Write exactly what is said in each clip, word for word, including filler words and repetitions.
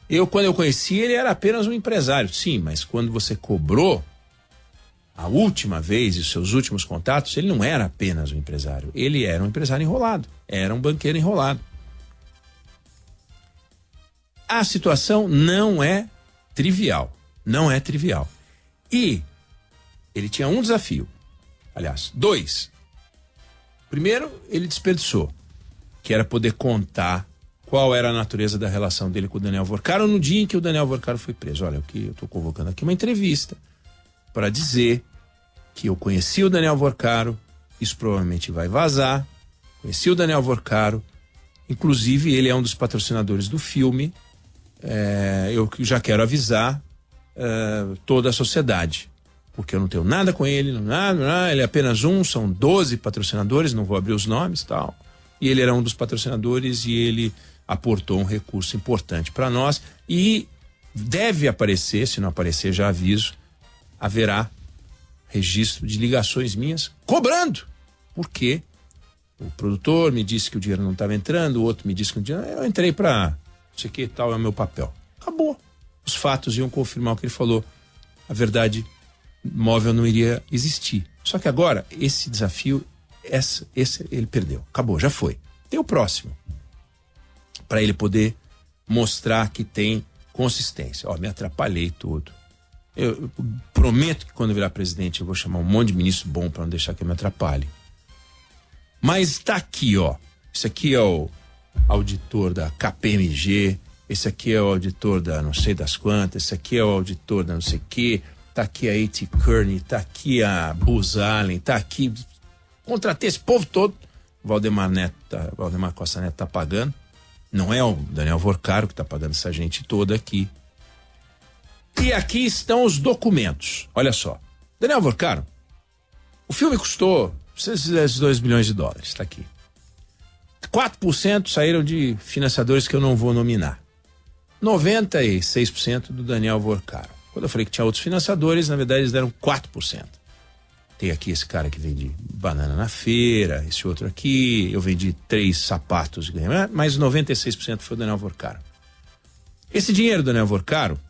Eu, quando eu conheci, ele era apenas um empresário. Sim, mas quando você cobrou a última vez e os seus últimos contatos, ele não era apenas um empresário. Ele era um empresário enrolado. Era um banqueiro enrolado. A situação não é trivial. Não é trivial. E ele tinha um desafio. Aliás, dois. Primeiro, ele desperdiçou, que era poder contar qual era a natureza da relação dele com o Daniel Vorcaro no dia em que o Daniel Vorcaro foi preso. Olha, o que eu estou convocando aqui uma entrevista para dizer que eu conheci o Daniel Vorcaro, isso provavelmente vai vazar, conheci o Daniel Vorcaro, inclusive ele é um dos patrocinadores do filme, é, eu já quero avisar é, toda a sociedade, porque eu não tenho nada com ele, não, nada, nada, ele é apenas um, são doze patrocinadores, não vou abrir os nomes e tal, e ele era um dos patrocinadores e ele aportou um recurso importante para nós e deve aparecer, se não aparecer já aviso, haverá registro de ligações minhas cobrando, porque o produtor me disse que o dinheiro não estava entrando, o outro me disse que o dinheiro, eu entrei para não sei o que tal, é o meu papel. Acabou. Os fatos iam confirmar o que ele falou. A verdade móvel não iria existir. Só que agora, esse desafio, essa, esse ele perdeu. Acabou, já foi. Tem o próximo. Para ele poder mostrar que tem consistência. Ó, me atrapalhei todo. Eu, eu prometo que quando eu virar presidente eu vou chamar um monte de ministro bom para não deixar que eu me atrapalhe. Mas tá aqui, ó. Esse aqui é o auditor da K P M G, esse aqui é o auditor da não sei das quantas, esse aqui é o auditor da não sei o que, tá aqui a A T Kearney, tá aqui a Booz Allen, tá aqui. Contratei esse povo todo. Valdemar Neto, tá, Valdemar Costa Neto tá pagando. Não é o Daniel Vorcaro que tá pagando essa gente toda aqui. E aqui estão os documentos. Olha só. Daniel Vorcaro, o filme custou dois bilhões de dólares, tá aqui. quatro por cento saíram de financiadores que eu não vou nominar. noventa e seis por cento do Daniel Vorcaro. Quando eu falei que tinha outros financiadores, na verdade eles deram quatro por cento. Tem aqui esse cara que vende banana na feira, esse outro aqui, eu vendi três sapatos, mas noventa e seis por cento foi o Daniel Vorcaro. Esse dinheiro do Daniel Vorcaro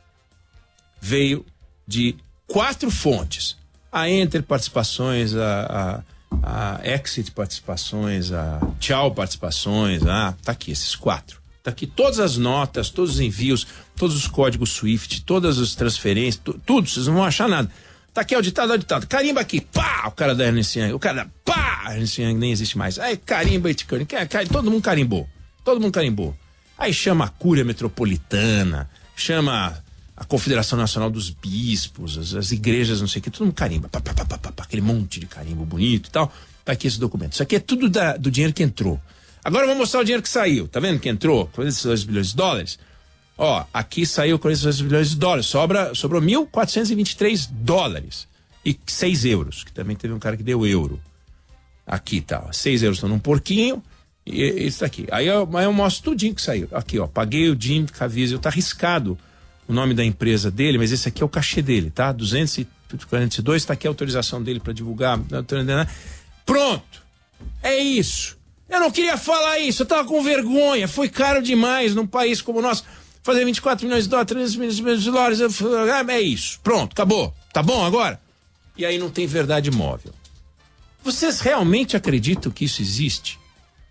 veio de quatro fontes. A Enter Participações, a, a, a Exit Participações, a Tchau Participações, a, tá aqui esses quatro. Tá aqui todas as notas, todos os envios, todos os códigos Swift, todas as transferências, tu, tudo, vocês não vão achar nada. Tá aqui auditado, auditado. Carimba aqui, pá! O cara da Ernst Young, o cara da pá! A Ernst Young nem existe mais. Aí carimba, todo mundo carimbou. Todo mundo carimbou. Aí chama a Cúria Metropolitana, chama a Confederação Nacional dos Bispos, as, as igrejas, não sei o que, todo mundo carimba. Pá, pá, pá, pá, pá, pá, aquele monte de carimbo bonito e tal. Tá aqui esse documento. Isso aqui é tudo da, do dinheiro que entrou. Agora eu vou mostrar o dinheiro que saiu. Tá vendo que entrou? quarenta e dois bilhões de dólares. Ó, aqui saiu quarenta e dois bilhões de dólares. Sobra, sobrou mil quatrocentos e vinte e três dólares. E seis euros, que também teve um cara que deu euro. Aqui tá, ó, seis euros estão num porquinho. E isso aqui. Aí eu, aí eu mostro tudinho que saiu. Aqui, ó, paguei o Jim Caviezel. Tá arriscado o nome da empresa dele, mas esse aqui é o cachê dele, tá? duzentos e quarenta e dois, tá aqui a autorização dele para divulgar. Pronto! É isso! Eu não queria falar isso, eu tava com vergonha, foi caro demais num país como o nosso, fazer vinte e quatro milhões de dólares, trezentos milhões de dólares, é isso, pronto, acabou, tá bom agora? E aí não tem verdade móvel. Vocês realmente acreditam que isso existe?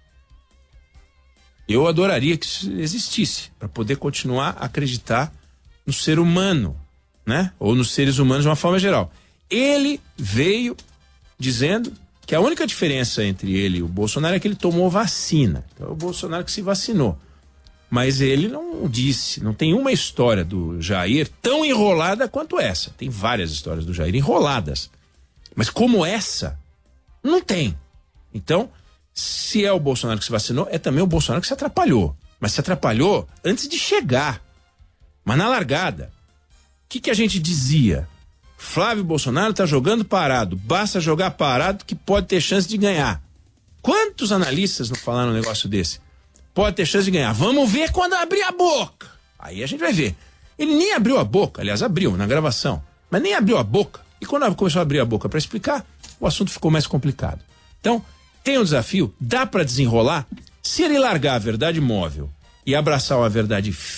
Eu adoraria que isso existisse, para poder continuar a acreditar no ser humano, né? Ou nos seres humanos de uma forma geral. Ele veio dizendo que a única diferença entre ele e o Bolsonaro é que ele tomou vacina. Então é o Bolsonaro que se vacinou. Mas ele não disse, não tem uma história do Jair tão enrolada quanto essa. Tem várias histórias do Jair enroladas. Mas como essa, não tem. Então, se é o Bolsonaro que se vacinou, é também o Bolsonaro que se atrapalhou. Mas se atrapalhou antes de chegar. Mas na largada. O que, que a gente dizia? Flávio Bolsonaro tá jogando parado. Basta jogar parado que pode ter chance de ganhar. Quantos analistas não falaram um negócio desse? Pode ter chance de ganhar. Vamos ver quando abrir a boca. Aí a gente vai ver. Ele nem abriu a boca. Aliás, abriu na gravação. Mas nem abriu a boca. E quando começou a abrir a boca para explicar, o assunto ficou mais complicado. Então, tem um desafio. Dá para desenrolar. Se ele largar a verdade móvel e abraçar uma verdade